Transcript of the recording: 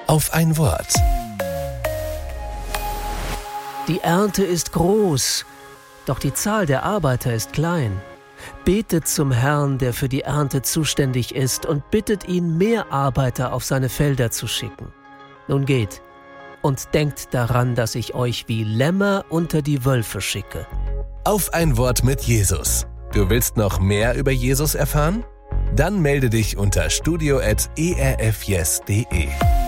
Auf ein Wort. Die Ernte ist groß, doch die Zahl der Arbeiter ist klein. Betet zum Herrn, der für die Ernte zuständig ist, und bittet ihn, mehr Arbeiter auf seine Felder zu schicken. Nun geht und denkt daran, dass ich euch wie Lämmer unter die Wölfe schicke. Auf ein Wort mit Jesus. Du willst noch mehr über Jesus erfahren? Dann melde dich unter studio@erfyes.de.